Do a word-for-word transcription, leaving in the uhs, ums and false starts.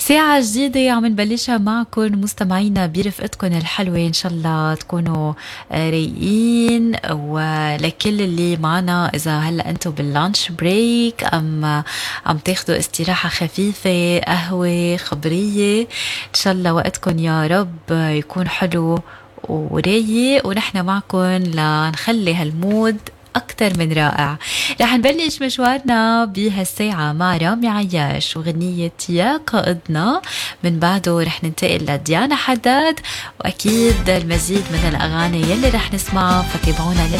ساعة جديدة عم نبلشها معكم مستمعينا برفقتكم الحلوة. إن شاء الله تكونوا رايقين، ولكل اللي معنا إذا هلأ أنتوا باللانش بريك أم عم تاخدوا استراحة خفيفة، قهوة خبرية، إن شاء الله وقتكم يا رب يكون حلو ورايق، ونحن معكم لنخلي هالمود أكتر من رائع. رح نبلش مشوارنا بهالساعة مع رامي عياش وغنية يا قائدنا، من بعده رح ننتقل لديانا حداد، وأكيد المزيد من الأغاني يلي رح نسمعها، فتابعونا.